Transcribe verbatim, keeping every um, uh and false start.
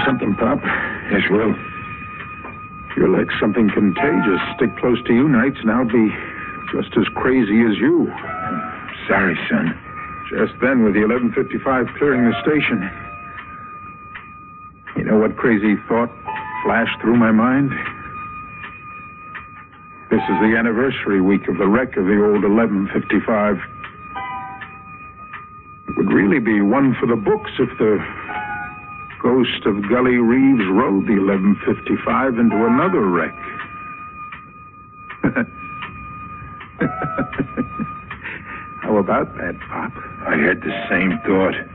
something, Pop? Yes, Will. You're like something contagious. Stick close to you nights, and I'll be just as crazy as you. Sorry, son. Just then, with the eleven fifty-five clearing the station, you know what crazy thought flashed through my mind? This is the anniversary week of the wreck of the old eleven fifty-five. It would really be one for the books if the ghost of Gully Reeves rode the eleven fifty-five into another wreck. How about that, Pop? I had the same thought.